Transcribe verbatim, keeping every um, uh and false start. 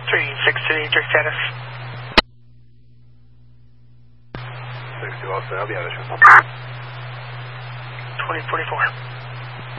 three six two, your status. six two, also, I'll be out of this. twenty forty-four.